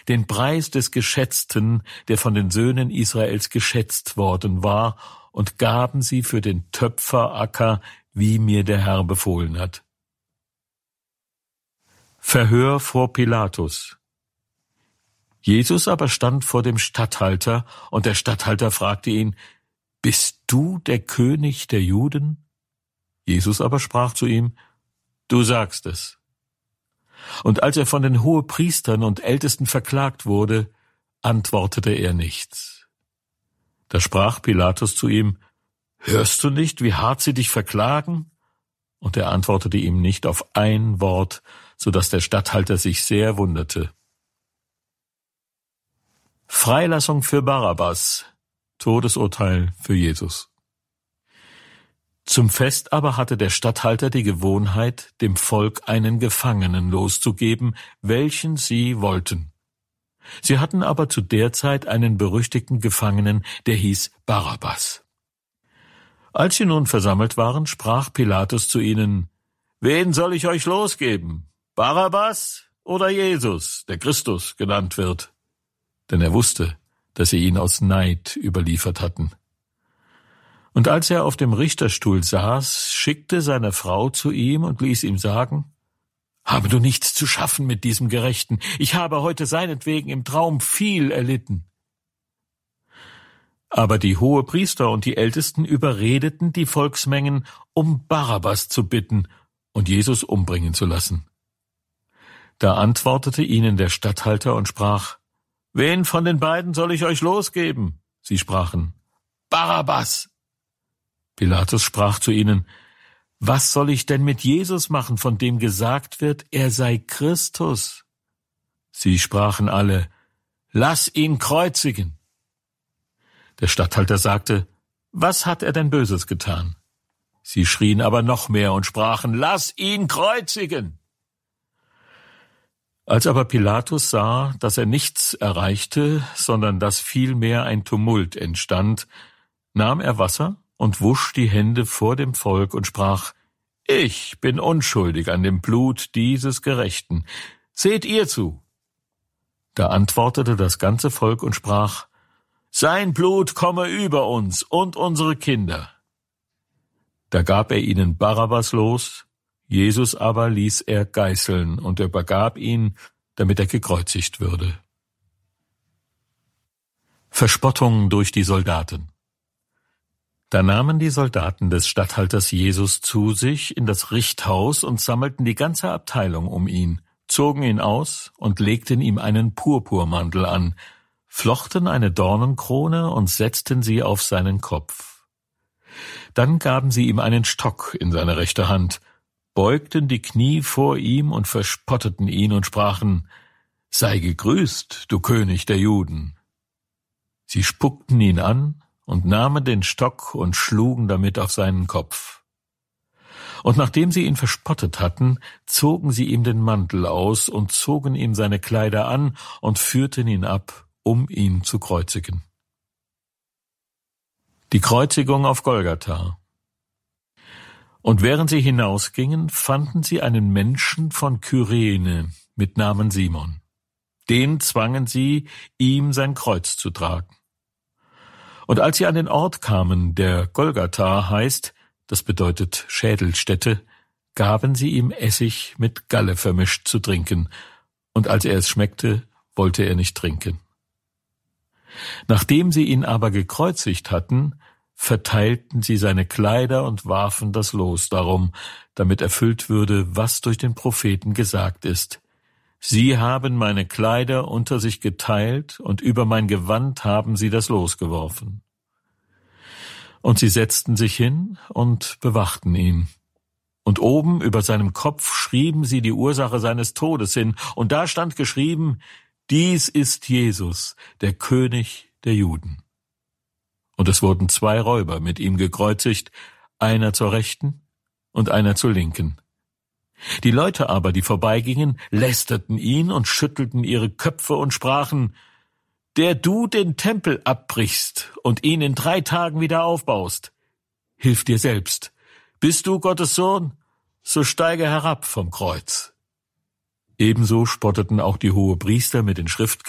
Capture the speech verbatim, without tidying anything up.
den Preis des Geschätzten, der von den Söhnen Israels geschätzt worden war, und gaben sie für den Töpferacker, wie mir der Herr befohlen hat. Verhör vor Pilatus. Jesus aber stand vor dem Statthalter, und der Statthalter fragte ihn: Bist du der König der Juden? Jesus aber sprach zu ihm: Du sagst es. Und als er von den Hohepriestern und Ältesten verklagt wurde, antwortete er nichts. Da sprach Pilatus zu ihm: Hörst du nicht, wie hart sie dich verklagen? Und er antwortete ihm nicht auf ein Wort, so dass der Statthalter sich sehr wunderte. Freilassung für Barabbas, Todesurteil für Jesus. Zum Fest aber hatte der Statthalter die Gewohnheit, dem Volk einen Gefangenen loszugeben, welchen sie wollten. Sie hatten aber zu der Zeit einen berüchtigten Gefangenen, der hieß Barabbas. Als sie nun versammelt waren, sprach Pilatus zu ihnen: Wen soll ich euch losgeben? Barabbas oder Jesus, der Christus genannt wird? Denn er wusste, dass sie ihn aus Neid überliefert hatten. Und als er auf dem Richterstuhl saß, schickte seine Frau zu ihm und ließ ihm sagen: Habe du nichts zu schaffen mit diesem Gerechten? Ich habe heute seinetwegen im Traum viel erlitten. Aber die Hohepriester und die Ältesten überredeten die Volksmengen, um Barabbas zu bitten und Jesus umbringen zu lassen. Da antwortete ihnen der Statthalter und sprach: Wen von den beiden soll ich euch losgeben? Sie sprachen: Barabbas. Pilatus sprach zu ihnen: Was soll ich denn mit Jesus machen, von dem gesagt wird, er sei Christus? Sie sprachen alle: Lass ihn kreuzigen. Der Statthalter sagte: Was hat er denn Böses getan? Sie schrien aber noch mehr und sprachen: Lass ihn kreuzigen. Als aber Pilatus sah, dass er nichts erreichte, sondern dass vielmehr ein Tumult entstand, nahm er Wasser und wusch die Hände vor dem Volk und sprach: Ich bin unschuldig an dem Blut dieses Gerechten. Seht ihr zu. Da antwortete das ganze Volk und sprach: Sein Blut komme über uns und unsere Kinder. Da gab er ihnen Barabbas los, Jesus aber ließ er geißeln und übergab ihn, damit er gekreuzigt würde. Verspottung durch die Soldaten. Da nahmen die Soldaten des Statthalters Jesus zu sich in das Richthaus und sammelten die ganze Abteilung um ihn, zogen ihn aus und legten ihm einen Purpurmantel an, flochten eine Dornenkrone und setzten sie auf seinen Kopf. Dann gaben sie ihm einen Stock in seine rechte Hand, beugten die Knie vor ihm und verspotteten ihn und sprachen: Sei gegrüßt, du König der Juden. Sie spuckten ihn an und nahmen den Stock und schlugen damit auf seinen Kopf. Und nachdem sie ihn verspottet hatten, zogen sie ihm den Mantel aus und zogen ihm seine Kleider an und führten ihn ab, um ihn zu kreuzigen. Die Kreuzigung auf Golgatha. Und während sie hinausgingen, fanden sie einen Menschen von Kyrene mit Namen Simon. Den zwangen sie, ihm sein Kreuz zu tragen. Und als sie an den Ort kamen, der Golgatha heißt, das bedeutet Schädelstätte, gaben sie ihm Essig mit Galle vermischt zu trinken, und als er es schmeckte, wollte er nicht trinken. Nachdem sie ihn aber gekreuzigt hatten, verteilten sie seine Kleider und warfen das Los darum, damit erfüllt würde, was durch den Propheten gesagt ist: Sie haben meine Kleider unter sich geteilt, und über mein Gewand haben sie das Los geworfen. Und sie setzten sich hin und bewachten ihn. Und oben über seinem Kopf schrieben sie die Ursache seines Todes hin, und da stand geschrieben: Dies ist Jesus, der König der Juden. Und es wurden zwei Räuber mit ihm gekreuzigt, einer zur Rechten und einer zur Linken. Die Leute aber, die vorbeigingen, lästerten ihn und schüttelten ihre Köpfe und sprachen: Der du den Tempel abbrichst und ihn in drei Tagen wieder aufbaust, hilf dir selbst. Bist du Gottes Sohn? So steige herab vom Kreuz. Ebenso spotteten auch die Hohepriester mit den Schriftgelehrten